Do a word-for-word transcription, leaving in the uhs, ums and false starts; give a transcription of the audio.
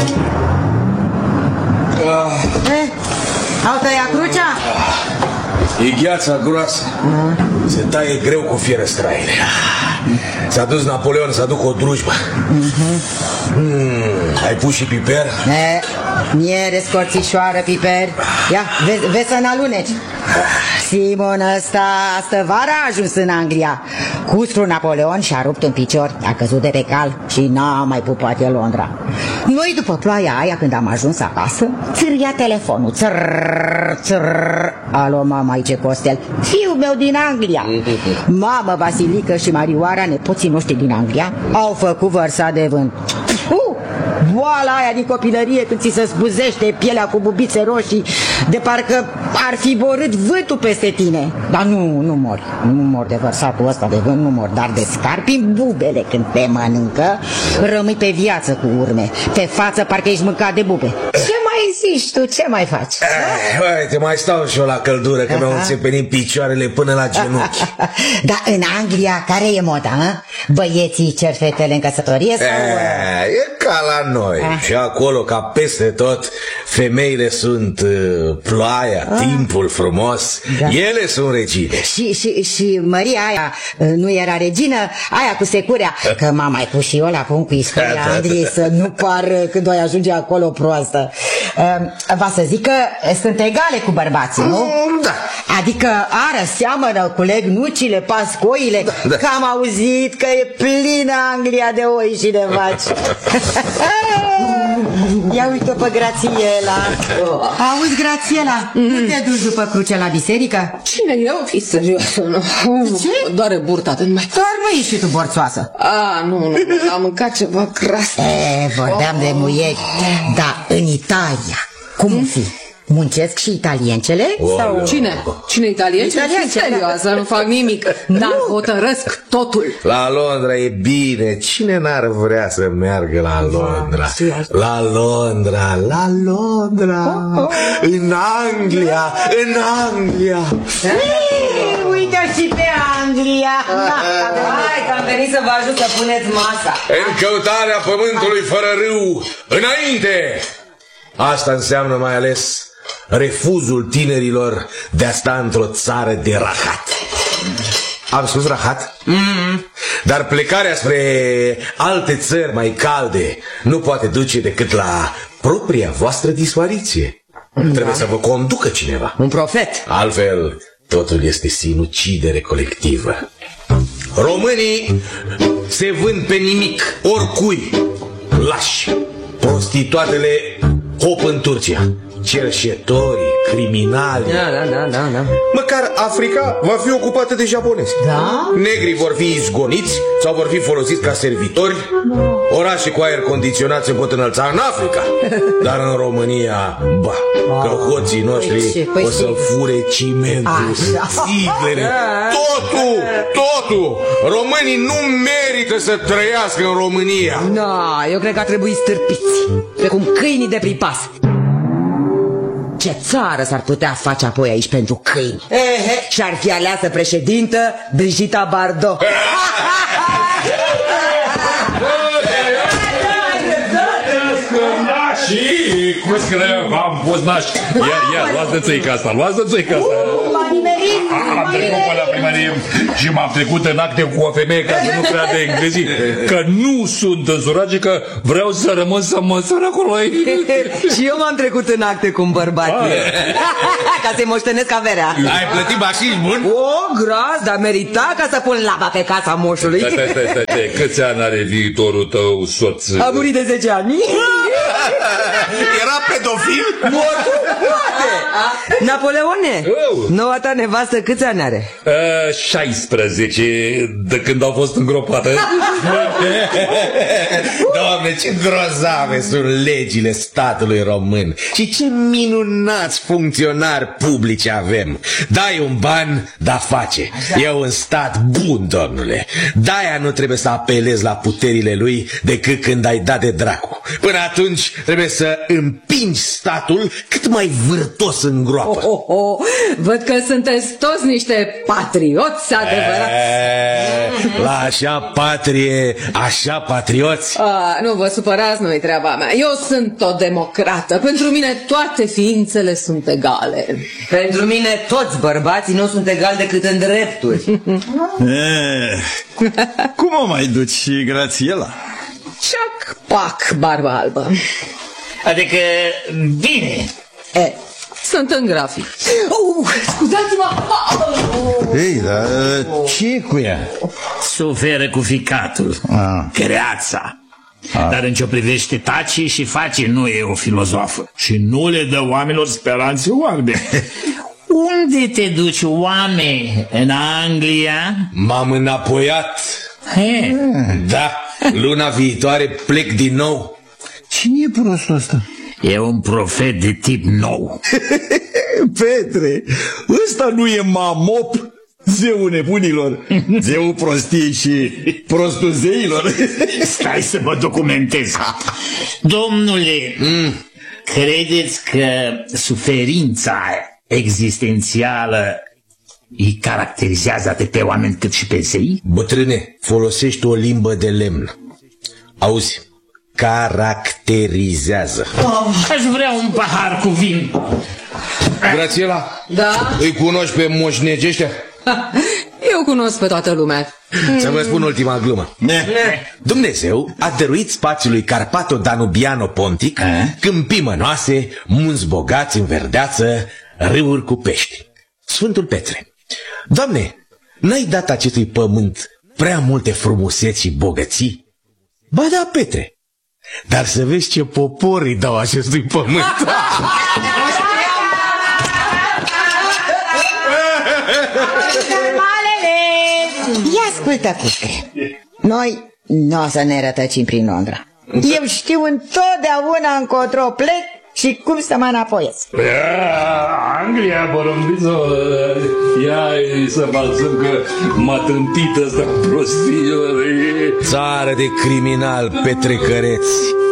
Eh, au tăiat crucea? E gheața groasă. mm. Se taie greu cu fierăstraile. S-a dus Napoleon să aducă o drujbă. mm-hmm. mm, Ai pus și piper? E, miere scorțișoară, piper. Ia, vezi, vezi să n-aluneci. Simon ăsta, astă vara a ajuns în Anglia. Custru Napoleon și-a rupt un picior, a căzut de pe cal și n-a mai pupat el Londra. Noi, după ploaia aia, când am ajuns acasă, țâria telefonul. Țărrrr, țărrrr. Alo, mama, aici e Costel, fiul meu din Anglia. Mama Vasilică și Marioara, nepoții noștri din Anglia, au făcut vărsa de vânt. Uh! Boala aia din copilărie, când ți se spuzește pielea cu bubițe roșii, de parcă ar fi borât vântul peste tine. Dar nu, nu mori. Nu mori de vărsatul ăsta de vânt, nu mori. Dar de scarpi în bubele când te mănâncă, rămâi pe viață cu urme. Pe față parcă ești mâncat de bube. Ce mai zici tu? Ce mai faci? Uite, mai stau și eu la căldură, că mi-au înțepenit picioarele până la genunchi. Dar în Anglia care e moda, a? Băieții cer fetele în căsătorie sau... E, e ca la noi. Ah. Și acolo, ca peste tot, femeile sunt uh, ploaia, ah. timpul frumos. Da. Ele sunt regine. Și, și, și Maria aia nu era regină? Aia cu securea. Că m-am mai pus și eu la punct cu istoria Angliei, să nu par când o ajunge acolo proastă. uh, Va să zic că sunt egale cu bărbații, nu? Mm, da. Adică ară, seamănă, culeg nucile, pascoile. Da, da. Că am auzit că e plină Anglia de oi și de vaci. Ia uite-o pe Grațiela. Auzi, Grațiela, mm. nu te duci după cruce la biserică? Cine eu? Fii serios, nu. Ce? Doare burta atât mai. Doar nu ești și tu borțoasă. A, nu, nu, am mâncat ceva gras. E, vorbeam oh. de muieri. Dar în Italia, cum mm? fi? Muncesc și italiencele? Oh, sau... Cine? Cine italienci? Serioasă, nu fac nimic. Dar hotărăsc totul. La Londra e bine. Cine n-ar vrea să meargă la Londra? La Londra, la Londra, oh, oh. În Anglia, în Anglia. Ei, uite și pe Anglia. Hai că am venit să vă ajut să puneți masa. În căutarea pământului fără râu, înainte! Asta înseamnă mai ales refuzul tinerilor de a sta într-o țară de rahat. Am spus rahat? Mm-hmm. Dar plecarea spre alte țări mai calde nu poate duce decât la propria voastră dispariție. Da. Trebuie să vă conducă cineva. Un profet. Altfel, totul este sinucidere colectivă. Românii se vând pe nimic, oricui, lași. Prostituatele hop în Turcia, cerșetorii, criminali. Da, da, da, da, da. Măcar Africa va fi ocupată de japonezi. Da? Negrii vor fi izgoniți sau vor fi folosiți ca servitori. Orașe cu aer condiționat se pot înălța în Africa. Dar în România, ba, că hoții noștri păi o să fure cimentul, siglele, totul, totul. Românii nu merită să trăiască în România. Da, eu cred că ar trebui stârpiți, precum câinii de pripas. Ce țară s-ar putea face apoi aici pentru câini? Și-ar fi aleasă președintă Brigitte Bardot. Și cum că am fost nași. Ia, ia, luați de țăica asta, luați de țăica asta. Am trecut pe la primărie și m-am trecut în acte cu o femeie ca să nu creadă englezii. Că nu sunt însurage, că vreau să rămân să mă săr acolo. Și eu m-am trecut în acte cu un bărbat ca să-i moștenesc averea. Ai plătit bașiș bun? O, gras, dar merita ca să pun laba pe casa moșului. Stai, stai, stai, stai. Câți ani are viitorul tău soț? A murit de zece ani. Era pedofil? Mortul poate. Napoleone, noua ta nevastă câți ani are? Uh, șaisprezece, de când au fost îngropată. Doamne, ce grozave sunt legile statului român. Și ce minunați funcționari publici avem. Dai un ban, da face. E un stat bun, domnule. De-aia nu trebuie să apelezi la puterile lui decât când ai dat de dracu. Până atunci trebuie să împingi statul cât mai vârt sănătos în groapă. Oh, oh, oh. Văd că sunteți toți niște patrioți adevărați. E, la așa patrie, așa patrioți. A, nu vă supărați, nu-i treaba mea. Eu sunt o democrată. Pentru mine toate ființele sunt egale. Pentru mine toți bărbații nu sunt egali decât în drepturi. E, cum o mai duci, Grațiela? Ceac, pac, barba albă. Adică, bine. E, sunt în grafic. Uh, scuzați-mă! Ei, dar ce cu ea? Suferă cu ficatul. Ah. Creața. Dar în ce privește tace și face, nu e o filozofă. Și nu le dă oamenilor speranțe oarbe. Unde te duci, oameni? În Anglia? M-am înapoiat. He. Da, luna viitoare plec din nou. Cine e prostul ăsta? E un profet de tip nou. Petre, ăsta nu e Mamop, zeul nebunilor, zeul prostiei și prostul zeilor. Stai să mă documentez. Domnule, mm. credeți că suferința existențială îi caracterizează atât pe oameni cât și pe zei? Bătrâne, folosești o limbă de lemn. Auzi, caracterizează. Oh, aș vrea un pahar cu vin. Grațiela, Da? îi cunoști pe moșnegi ăștia? Eu cunosc pe toată lumea. Să vă spun ultima glumă. Ne. Dumnezeu a dăruit spațiului Carpato-Danubiano-Pontic câmpii mănoase, munți bogați în verdeață, râuri cu pești. Sfântul Petre, Doamne, n-ai dat acestui pământ prea multe frumuseți și bogății? Ba da, Petre, dar să vezi ce popor îi dau acestui pământ. Ia ascultă, Cuscre. Noi nu o să ne rătăcim prin Londra. Eu știu întotdeauna încotro plec și cum să mă înapoiesc. Anglia, Borombizo, ia să bazăm că m-a tântit ăsta prostilor. Țară de criminal petrecăreți.